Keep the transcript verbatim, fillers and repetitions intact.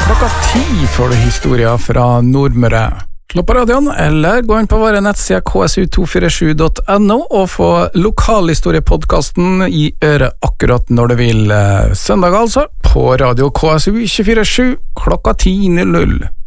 Klokka ti får du historier fra Nordmøre. Slå på radioen, eller gå inn på våre nettsider k s u to fire sju punktum n o og få lokalhistoriepodcasten i øret akkurat når du vil. Søndag altså, på radio K S U to fire sju klokka ti null null.